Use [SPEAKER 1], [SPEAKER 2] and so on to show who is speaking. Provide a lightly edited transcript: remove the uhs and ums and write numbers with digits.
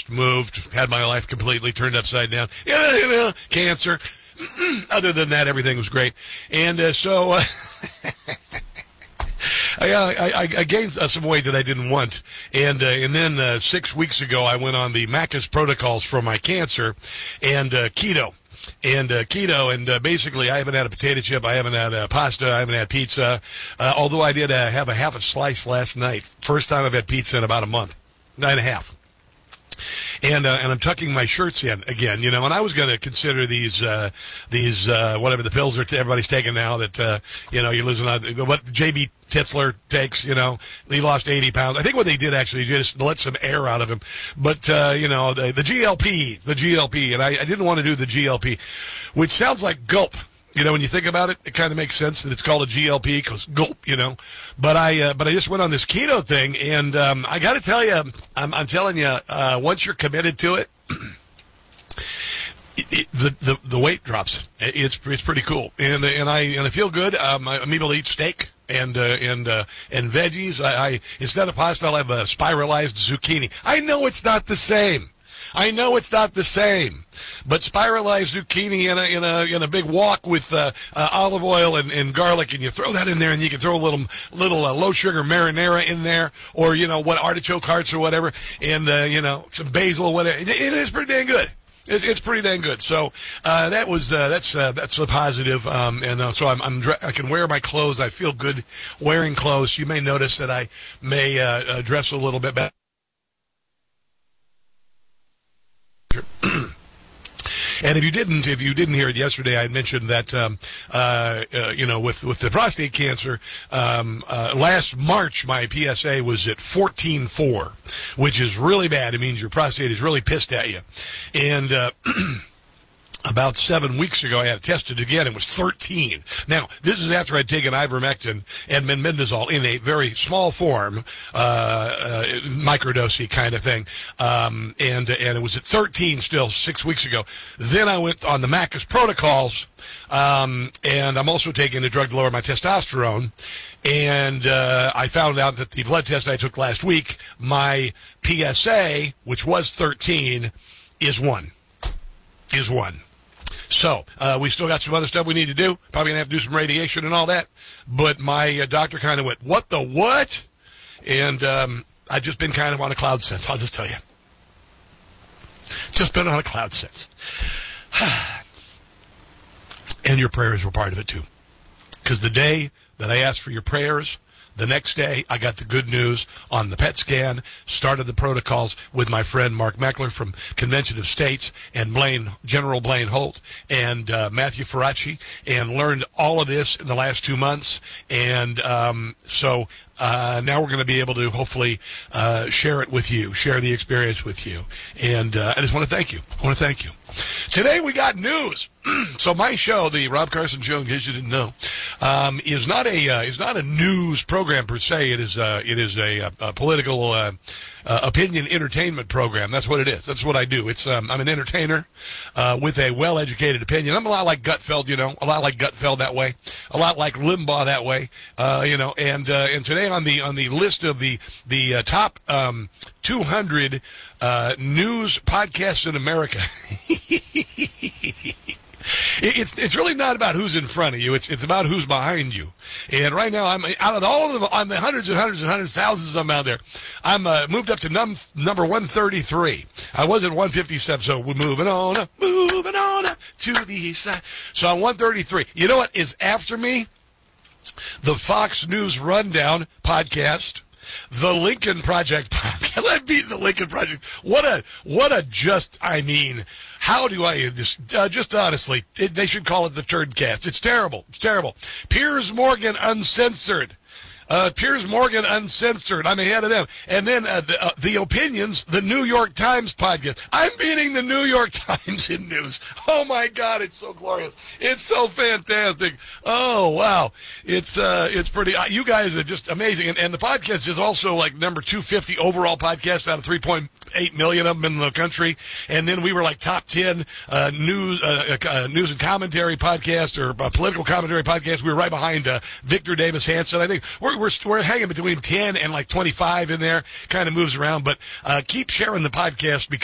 [SPEAKER 1] divorced, moved, had my life completely turned upside down. Cancer. Other than that, everything was great. And so I gained some weight that I didn't want. And then 6 weeks ago, I went on the Macca's protocols for my cancer and keto. And basically I haven't had a potato chip, I haven't had pasta, I haven't had pizza, although I did have a half a slice last night. First time I've had pizza in about a month, 9.5. And I'm tucking my shirts in again, and I was going to consider these whatever the pills everybody's taking now that, you're losing what J.B. Titzler takes, he lost 80 pounds. I think what they did actually just let some air out of him. But, the GLP, and I didn't want to do the GLP, which sounds like gulp. When you think about it, it kind of makes sense that it's called a GLP because gulp, But I just went on this keto thing, and I got to tell you, I'm telling you, once you're committed to it, the weight drops. It's pretty cool, and I feel good. I'm able to eat steak and veggies. I instead of pasta, I'll have a spiralized zucchini. I know it's not the same. But spiralized zucchini in a big wok with olive oil and garlic, and you throw that in there, and you can throw a little low sugar marinara in there, or artichoke hearts or whatever, and some basil or whatever. It is pretty dang good. It's pretty dang good. So that's the positive. So I can wear my clothes. I feel good wearing clothes. You may notice that I may dress a little bit better. And if you didn't hear it yesterday, I had mentioned that, with the prostate cancer, last March, my PSA was at 14.4, which is really bad. It means your prostate is really pissed at you. And, about 7 weeks ago, I had it tested again. It was 13. Now, this is after I'd taken ivermectin and methimazole in a very small form, microdosy kind of thing. And it was at 13 still 6 weeks ago. Then I went on the Macca's protocols, and I'm also taking a drug to lower my testosterone. And I found out that the blood test I took last week, my PSA, which was 13, is 1. So, we still got some other stuff we need to do. Probably going to have to do some radiation and all that. But my doctor kind of went, what the what? And I've just been kind of on a cloud since, I'll just tell you. Just been on a cloud since. And your prayers were part of it, too. Because the day that I asked for your prayers, the next day, I got the good news on the PET scan, started the protocols with my friend Mark Meckler from Convention of States and General Blaine Holt and Matthew Faraci, and learned all of this in the last 2 months. And so now we're going to be able to hopefully share it with you, share the experience with you. And I just want to thank you. Today we got news. So my show, the Rob Carson Show, in case you didn't know, is not a news program per se. It is a political opinion entertainment program. That's what it is. That's what I do. It's I'm an entertainer with a well-educated opinion. I'm a lot like Gutfeld, a lot like Gutfeld that way, a lot like Limbaugh that way, And today on the list of the top 200 news podcasts in America. It's really not about who's in front of you. It's about who's behind you. And right now, I'm out of all of them, on the hundreds and hundreds and hundreds, thousands of them out there. I'm moved up to number 133. I was at 157, so we're moving on up to the east side. So I'm 133. You know what is after me? The Fox News Rundown podcast. The Lincoln Project podcast. I beat the Lincoln Project. How do I just honestly? They should call it the Turdcast. It's terrible. Piers Morgan Uncensored. Piers Morgan Uncensored. I'm ahead of them. And then the Opinions, the New York Times podcast. I'm beating the New York Times in news. Oh my God, it's so glorious. It's so fantastic. Oh wow, it's pretty. You guys are just amazing. And the podcast is also like number 250 overall podcast out of 3.8 million of them in the country. And then we were like top 10 news and commentary podcast or political commentary podcast. We were right behind Victor Davis Hanson. I think we're hanging between 10 and like 25 in there. Kind of moves around, but keep sharing the podcast because